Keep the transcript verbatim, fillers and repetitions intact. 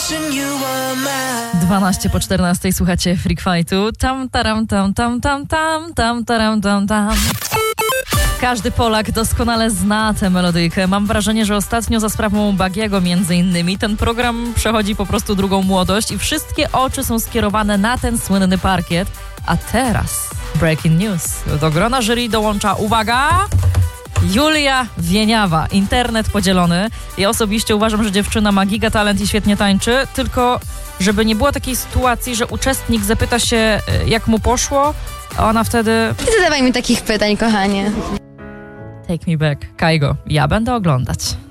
dwanaście po czternastej, słuchacie Freak Fightu. Tam, taram, tam, tam, tam, tam, tam, taram, tam, tam. Każdy Polak doskonale zna tę melodyjkę. Mam wrażenie, że ostatnio za sprawą Bagiego między innymi ten program przechodzi po prostu drugą młodość i wszystkie oczy są skierowane na ten słynny parkiet. A teraz breaking news. Do grona jury dołącza, uwaga, Julia Wieniawa. Internet podzielony. Ja osobiście uważam, że dziewczyna ma giga talent i świetnie tańczy, tylko żeby nie było takiej sytuacji, że uczestnik zapyta się, jak mu poszło, a ona wtedy... Nie zadawaj mi takich pytań, kochanie. Take me back. Kaigo, ja będę oglądać.